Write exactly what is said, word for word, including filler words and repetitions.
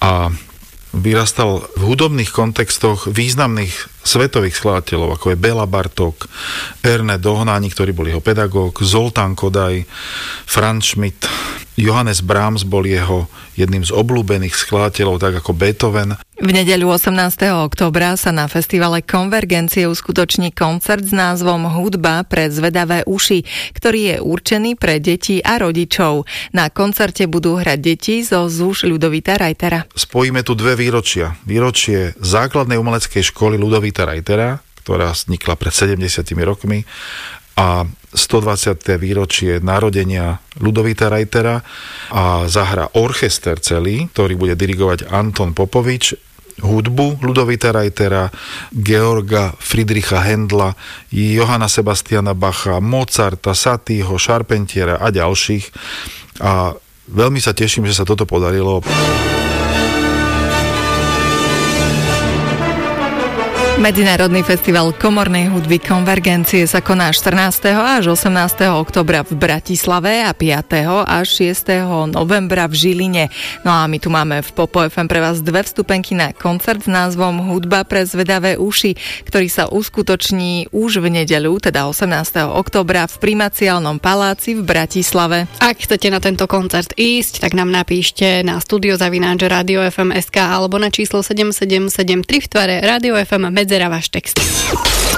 a vyrastal v hudobných kontextoch významných svetových skladateľov, ako je Béla Bartók, Erne Dohnányi, ktorý bol jeho pedagóg, Zoltán Kodaj, Franz Schmidt, Johannes Brahms bol jeho jedným z obľúbených skladateľov, tak ako Beethoven. V nedeľu osemnásteho októbra sa na festivale Konvergencie uskutoční koncert s názvom Hudba pre zvedavé uši, ktorý je určený pre deti a rodičov. Na koncerte budú hrať deti zo ZÚŠ Ľudovita Reitera. Spojíme tu dve výročia. Výročie základnej umeleckej školy Ľudovita Reitera, ktorá vznikla pred sedemdesiatimi rokmi, a stodvadsiate výročie narodenia Ľudovita Reitera a zahra orchester celý, ktorý bude dirigovať Anton Popovič, hudbu Ľudovita Reitera, Georga Friedricha Händla, Johanna Sebastiana Bacha, Mozarta, Satieho, Charpentiera a ďalších. A veľmi sa teším, že sa toto podarilo. Medzinárodný festival komornej hudby Konvergencie sa koná štrnásteho až osemnásteho októbra v Bratislave a piateho až šiesteho novembra v Žiline. No a my tu máme v Popo ef em pre vás dve vstupenky na koncert s názvom Hudba pre zvedavé uši, ktorý sa uskutoční už v nedeľu, teda osemnásteho októbra v Primaciálnom paláci v Bratislave. Ak chcete na tento koncert ísť, tak nám napíšte na studio zavináč rádio ef em bodka es ká alebo na číslo sedem sedem sedem tri v tvare Rádio ef em medzera váš text.